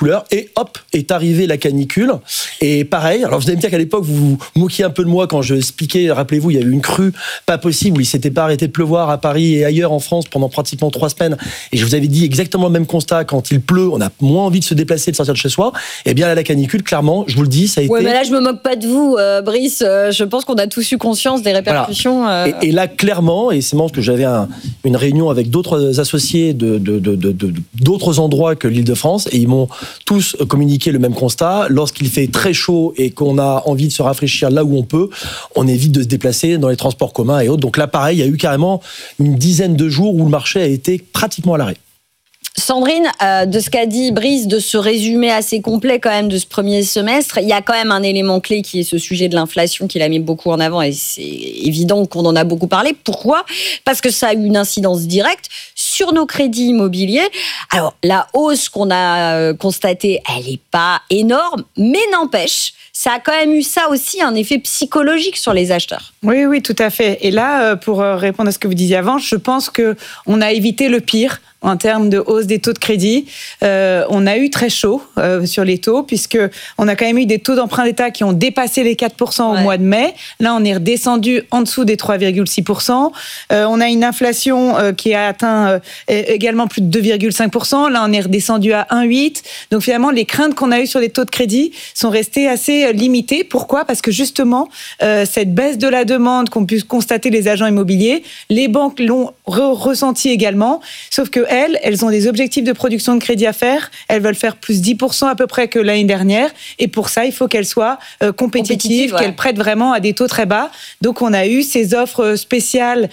couleurs, et hop, est arrivée la canicule. Et pareil, alors vous allez me dire qu'à l'époque, vous vous moquiez un peu de moi quand je expliquais, rappelez-vous, il y a eu une crue pas possible, où il s'était pas arrêté de pleuvoir à Paris et ailleurs en France pendant pratiquement 3 semaines. Et je vous avais dit exactement le même constat, quand il pleut, on a moins envie de se déplacer, de sortir de chez soi. Et bien là, la canicule, clairement, je vous le dis, ça a été... Ouais, mais là, je me moque pas de vous, Brice. Je pense qu'on a tous eu conscience des répercussions. Voilà. Et là, clairement, et c'est marrant que j'avais une réunion avec d'autres associés d'autres endroits que l'Île-de-France, et ils m'ont tous communiqué le même constat. Lorsqu'il fait très chaud et qu'on a envie de se rafraîchir là où on peut, on évite de se déplacer dans les transports communs et autres. Donc là, pareil, il y a eu carrément une dizaine de jours où le marché a été pratiquement à l'arrêt. Sandrine, de ce qu'a dit Brice, de ce résumé assez complet quand même de ce premier semestre, il y a quand même un élément clé qui est ce sujet de l'inflation qu'il a mis beaucoup en avant, et c'est évident qu'on en a beaucoup parlé. Pourquoi ? Parce que ça a eu une incidence directe sur nos crédits immobiliers. Alors, la hausse qu'on a constatée, elle n'est pas énorme, mais n'empêche, ça a quand même eu ça aussi, un effet psychologique sur les acheteurs. Oui, tout à fait. Et là, pour répondre à ce que vous disiez avant, je pense qu'on a évité le pire en termes de hausse des taux de crédit. On a eu très chaud sur les taux, puisqu'on a quand même eu des taux d'emprunt d'État qui ont dépassé les 4% au mois de mai. Là, on est redescendu en dessous des 3,6%. On a une inflation qui a atteint également plus de 2,5%. Là, on est redescendu à 1,8%. Donc finalement, les craintes qu'on a eues sur les taux de crédit sont restées assez limitées. Pourquoi ? Parce que justement, cette baisse de la demande qu'ont pu constater les agents immobiliers, les banques l'ont ressenti également, sauf que elles ont des objectifs de production de crédit à faire. Elles veulent faire plus 10% à peu près que l'année dernière. Et pour ça, il faut qu'elles soient compétitives, qu'elles prêtent vraiment à des taux très bas. Donc, on a eu ces offres spéciales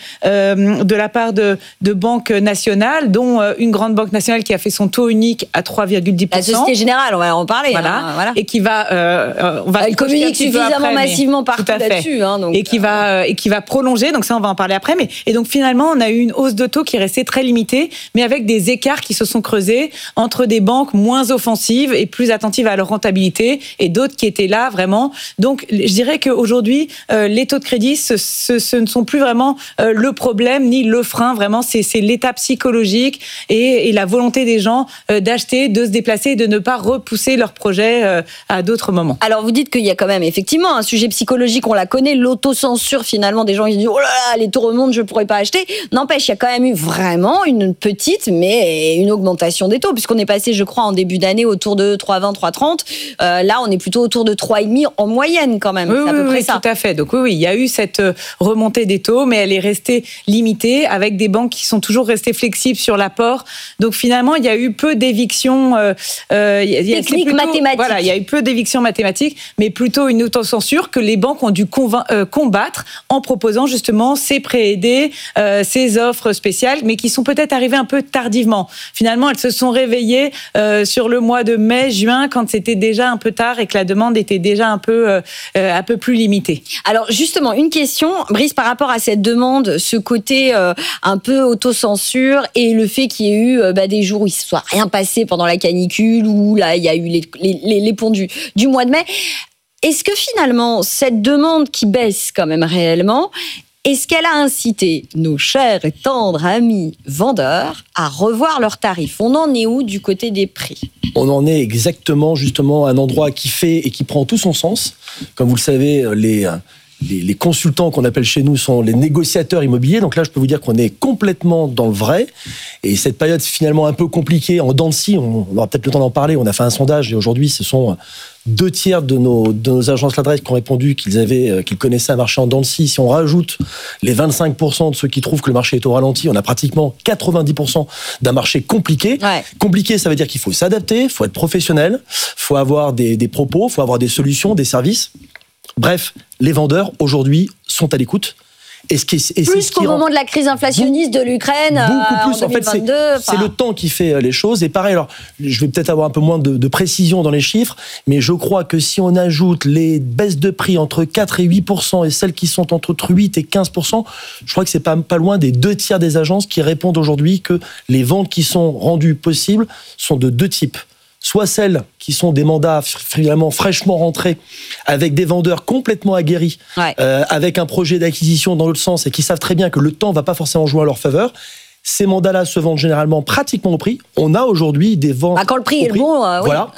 de la part de banques nationales, dont une grande banque nationale qui a fait son taux unique à 3,10%. La Société Générale, on va en parler. Voilà. Et qui va... on va elle communique suffisamment massivement partout là-dessus. Donc, et qui va prolonger. Donc ça, on va en parler après. Et donc, finalement, on a eu une hausse de taux qui est restée très limitée, mais avec des écarts qui se sont creusés entre des banques moins offensives et plus attentives à leur rentabilité et d'autres qui étaient là vraiment. Donc, je dirais qu'aujourd'hui, les taux de crédit, ce ne sont plus vraiment le problème ni le frein. Vraiment, c'est l'état psychologique et la volonté des gens d'acheter, de se déplacer et de ne pas repousser leur projet à d'autres moments. Alors, vous dites qu'il y a quand même effectivement un sujet psychologique, on la connaît, l'autocensure finalement des gens qui disent « Oh là là, les taux remontent, je ne pourrais pas acheter ». N'empêche, il y a quand même eu vraiment une petite, mais une augmentation des taux, puisqu'on est passé, je crois, en début d'année autour de 3,20, 3,30. Là, on est plutôt autour de 3,5 en moyenne quand même. C'est à peu près ça. Tout à fait. Donc oui, il y a eu cette remontée des taux, mais elle est restée limitée avec des banques qui sont toujours restées flexibles sur l'apport. Donc finalement, il y a eu peu d'évictions. Techniques, mathématiques. Voilà, il y a eu peu d'évictions mathématiques, mais plutôt une autocensure que les banques ont dû combattre en proposant justement ces prêts aidés, ces offres spéciales, mais qui sont peut-être arrivées un peu tardivement. Finalement, elles se sont réveillées sur le mois de mai, juin, quand c'était déjà un peu tard et que la demande était déjà un peu plus limitée. Alors justement, une question, Brice, par rapport à cette demande, ce côté un peu autocensure et le fait qu'il y ait eu des jours où il ne se soit rien passé pendant la canicule, où là, il y a eu les ponts du mois de mai. Est-ce que finalement, cette demande qui baisse quand même réellement, est-ce qu'elle a incité nos chers et tendres amis vendeurs à revoir leurs tarifs ? On en est où du côté des prix ? On en est exactement, justement, à un endroit qui fait et qui prend tout son sens. Comme vous le savez, les consultants qu'on appelle chez nous sont les négociateurs immobiliers. Donc là, je peux vous dire qu'on est complètement dans le vrai. Et cette période finalement un peu compliquée, en dents de scie, on aura peut-être le temps d'en parler. On a fait un sondage et aujourd'hui, ce sont 2/3 de nos agences l'adresse qui ont répondu qu'ils connaissaient un marché en dents de scie. Si on rajoute les 25% de ceux qui trouvent que le marché est au ralenti, on a pratiquement 90% d'un marché compliqué. Ouais. Compliqué, ça veut dire qu'il faut s'adapter, il faut être professionnel, il faut avoir des propos, il faut avoir des solutions, des services. Bref, les vendeurs, aujourd'hui, sont à l'écoute. Plus qu'au moment de la crise inflationniste de l'Ukraine beaucoup plus. en 2022. C'est le temps qui fait les choses. Et pareil, alors, je vais peut-être avoir un peu moins de précision dans les chiffres, mais je crois que si on ajoute les baisses de prix entre 4 et 8% et celles qui sont entre 8 et 15%, je crois que c'est pas loin des 2/3 des agences qui répondent aujourd'hui que les ventes qui sont rendues possibles sont de 2 types. Soit celles qui sont des mandats finalement fraîchement rentrés, avec des vendeurs complètement aguerris, avec un projet d'acquisition dans l'autre sens et qui savent très bien que le temps ne va pas forcément jouer à leur faveur. Ces mandats-là se vendent généralement pratiquement au prix. On a aujourd'hui des ventes. Quand le prix est bon, voilà.